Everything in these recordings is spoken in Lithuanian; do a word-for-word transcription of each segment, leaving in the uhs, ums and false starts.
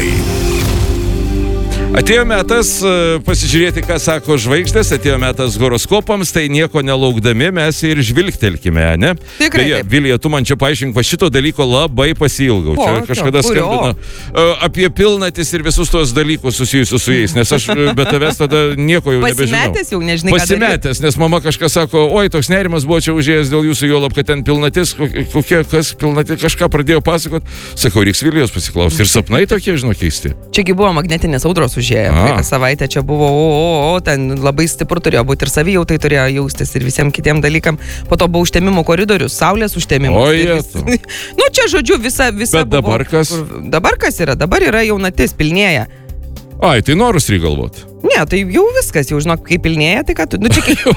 Horoskopai. Atėjo metas pasižiūrėti, ką sako žvaigždės, atėjo metas horoskopams, tai nieko nelaukdami mes ir žvilgtelkime, ne? Tikrai. Beje, Vilija, tu man čia paaiškink, va šito dalyko labai pasiilgau. O, čia kažkada kurio? skambino apie pilnatis ir visus tuos dalykus susijusius su jais, nes aš be tavęs tada nieko jau nebežinau. Pasimetęs jau, nežinai, ką Pasimetęs, nes mama kažką sako, oi, toks nerimas buvo čia užėjęs dėl jūsų, juolab, kad ten pilnatis, kokie, kas pilnatis, kažką pradėjo pasakot. Sakau, reiks Vilijos pasiklausti. Ir sapnai tokie, žinau, keisti. Čiagi buvo magnetinės audros užėję. Praeitą savaitę čia buvo, o, o, o, ten labai stipru turėjo būti ir savijautai turėjo jaustis ir visiems kitiem dalykam. Po to buvo užtemimo koridorius, saulės užtemimas. O, tai jėtų. vis... nu, čia žodžiu visa, visa Bet dabar buvo, kas? Kur... Dabar kas yra? Dabar yra jaunatis, pilnėja. Ai, tai norus reikia galvoti. Ne, tai jau viskas, jau žinok, kaip pilnėja, tai ką tu, nu čia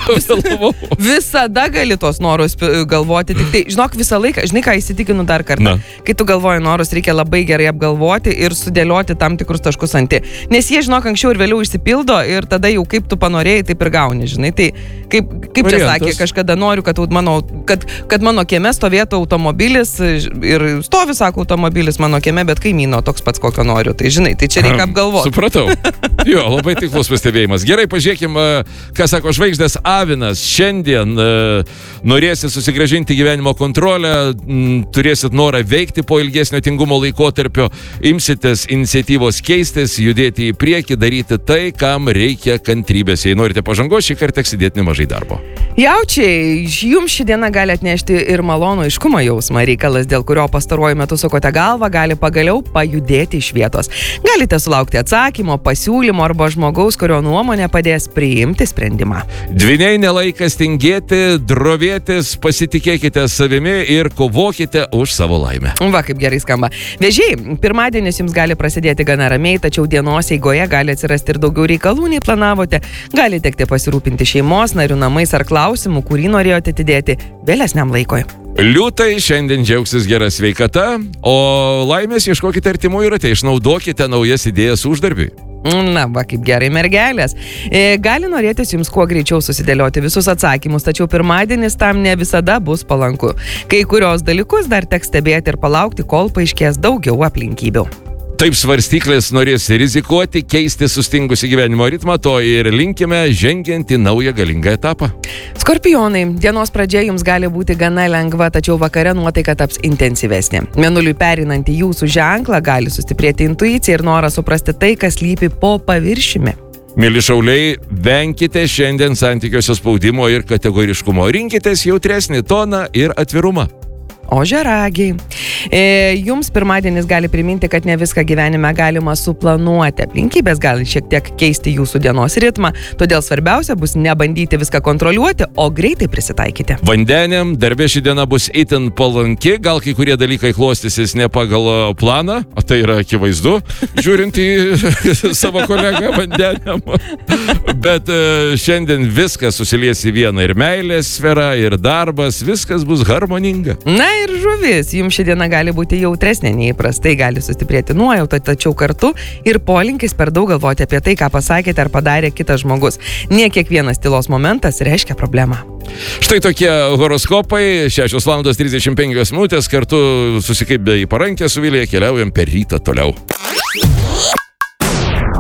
kaip, visada gali tos norus galvoti, tik tai, žinok, visą laiką, žinai ką įsitikinu dar kartą, Na. kai tu galvoji norus, reikia labai gerai apgalvoti ir sudėlioti tam tikrus taškus ant i. Nes jie, žinok, anksčiau ir vėliau išsipildo ir tada jau kaip tu panorėjai, taip ir gauni, žinai, tai kaip, kaip čia sakė, kažkada noriu, kad mano, kad, kad mano kieme stovėtų automobilis ir stovi, sako, automobilis mano kieme, bet kaimyno toks pats, kokio noriu, tai žinai, tai čia reikia apgalvoti. Supratau. Jo, labai tiklus pastebėjimas. Gerai, pažiūrėkime, ką sako žvaigždės. Avinas, šiandien uh, norėsit susigrąžinti gyvenimo kontrolę, m, turėsit norą veikti po ilgesnio tingumo laikotarpio, imsitės iniciatyvos keistis, judėti į priekį, daryti tai, kam reikia kantrybės. Jei norite pažangos, šį kartą teks įdėti nemažai darbo. Jaučiai, jums ši diena gali atnešti ir malonų aiškumo jausmą, reikalas, dėl kurio pastaruoju metu sukote galvą, gali pagaliau pajudėti iš vietos. Galite sulaukti atsakymo, pasiūlymo arba žmogaus, kurio nuomonė padės priimti sprendimą. Dvyniai, nelaikas tingėti, drovėtis, pasitikėkite savimi ir kovokite už savo laimę. Va, kaip gerai skamba. Vėžiai, pirmadienis jums gali prasidėti gana ramiai, tačiau dienos eigoje gali atsirasti ir daugiau reikalų, nei planavote. Gali tekti pasirūpinti šeimos narių namais ar klausimų, kurį norėjote atidėti vėlesniam laikui. Liūtai, šiandien džiaugsis gera sveikata, o laimės ieškokite artimųjų rate, išnaudokite naujas idėjas uždarbiui. Na, va, kaip gerai, mergelės. E, gali norėtis jums kuo greičiau susidėlioti visus atsakymus, tačiau pirmadienis tam ne visada bus palanku. Kai kurios dalykus dar teks stebėti ir palaukti, kol paaiškės daugiau aplinkybių. Taip svarstyklės norės rizikuoti, keisti sustingusį gyvenimo ritmą, to ir linkime žengiant į naują galingą etapą. Skorpionai, dienos pradžia jums gali būti gana lengva, tačiau vakare nuotaika taps intensyvesnė. Mėnuliui perinant į jūsų ženklą gali sustiprėti intuicija ir noras suprasti tai, kas lypi po paviršiumi. Mėly šauliai, venkite šiandien santykiuose spaudimo ir kategoriškumo. Rinkitės jautresnį toną ir atvirumą. O žeragiai. E, jums pirmadienis gali priminti, kad ne viską gyvenime galima suplanuoti. Aplinkybės gali šiek tiek keisti jūsų dienos ritmą, todėl svarbiausia bus nebandyti viską kontroliuoti, o greitai prisitaikyti. Vandeniam darbė ši diena bus itin palanki, gal kai kurie dalykai klostysis ne pagal planą, o tai yra akivaizdu, žiūrint į savo kolegą vandeniam. Bet e, šiandien viskas susilies į vieną, ir meilės sfera, ir darbas, viskas bus harmoninga. Na ir žuvis, jums ši diena gali būti jautresnė nei įprastai, gali sustiprėti nuojauta, tačiau kartu ir polinkis per daug galvoti apie tai, ką pasakėte ar padarė kitas žmogus. Ne kiekvienas tylos momentas reiškia problemą. Štai tokie horoskopai, šešios valandos trisdešimt penkios minutės, kartu susikaipę į parankę su Vilija keliaujam per rytą toliau.